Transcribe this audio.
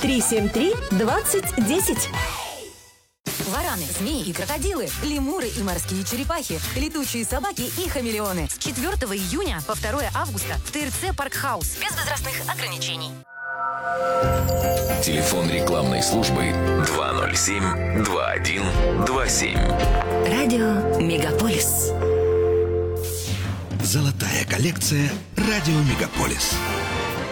373-2010. Вараны, змеи и крокодилы, лемуры и морские черепахи, летучие собаки и хамелеоны. С 4 июня по 2 августа в ТРЦ «Паркхаус». Без возрастных ограничений. Телефон рекламной службы 207-2127. Радио Мегаполис. Золотая коллекция «Радио Мегаполис».